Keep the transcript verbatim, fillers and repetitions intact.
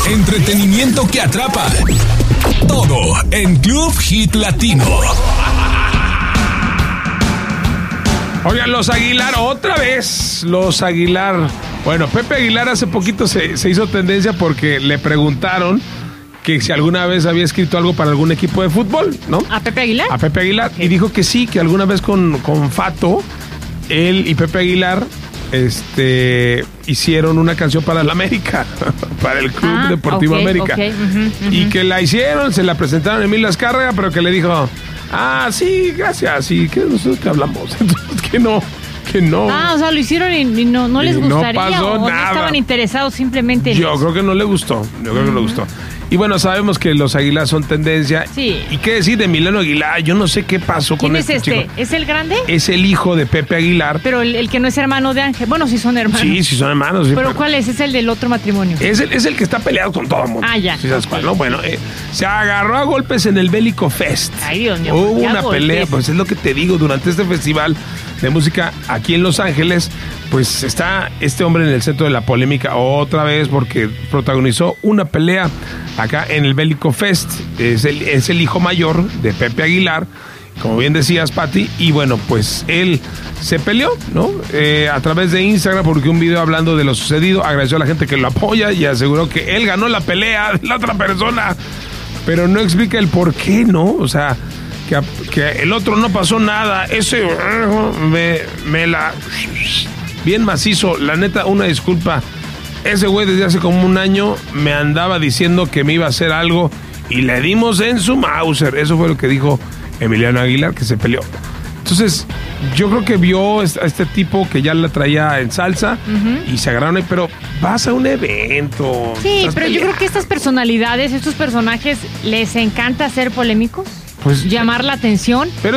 Entretenimiento que atrapa. Todo en Club Hit Latino. Oigan, los Aguilar, otra vez, los Aguilar. Bueno, Pepe Aguilar hace poquito se, se hizo tendencia porque le preguntaron que si alguna vez había escrito algo para algún equipo de fútbol, ¿no? ¿A Pepe Aguilar? A Pepe Aguilar. Okay. Y dijo que sí, que alguna vez con, con Fato, él y Pepe Aguilar este, hicieron una canción para el América, para el Club ah, Deportivo okay, América. Okay, uh-huh, uh-huh. Y que la hicieron, se la presentaron a Emilio Azcárraga, pero que le dijo, ah, sí, gracias, y que nosotros que hablamos, entonces que no. Que no. Ah, o sea, lo hicieron y, y no, no les y gustaría no pasó o nada. no estaban interesados simplemente en Yo eso. creo que no le gustó, yo creo que no le gustó. Y bueno, sabemos que los Aguilar son tendencia. Sí. ¿Y qué decir de Emiliano Aguilar? Yo no sé qué pasó con ¿Quién este, es este? chico. ¿Es el grande? Es el hijo de Pepe Aguilar. Pero el, el que no es hermano de Ángel. Bueno, sí son hermanos. Sí, sí son hermanos. Sí, ¿Pero, pero cuál es? Es el del otro matrimonio. Es el, es el que está peleado con todo el mundo. Ah, ya. ¿Sí sabes cuál, no? Bueno, eh, se agarró a golpes en el Bélico Fest. Ay, Dios mío. Hubo una golpes. pelea, pues es lo que te digo, durante este festival de música aquí en Los Ángeles, pues está este hombre en el centro de la polémica otra vez porque protagonizó una pelea acá en el Bélico Fest. Es el, es el hijo mayor de Pepe Aguilar, como bien decías, Pati, y bueno, pues él se peleó, ¿no? Eh, a través de Instagram publicó un video hablando de lo sucedido, agradeció a la gente que lo apoya y aseguró que él ganó la pelea de la otra persona, pero no explica el por qué, ¿no? O sea, que, que el otro no pasó nada, ese me, me la... bien macizo, la neta, una disculpa. Ese güey desde hace como un año me andaba diciendo que me iba a hacer algo y le dimos en su Mauser. Eso fue lo que dijo Emiliano Aguilar, que se peleó. Entonces, yo creo que vio a este tipo que ya la traía en salsa uh-huh. y se agarraron ahí, pero vas a un evento. Sí, pero peleando. yo creo que estas personalidades, estos personajes, les encanta ser polémicos, pues, llamar la atención. Pero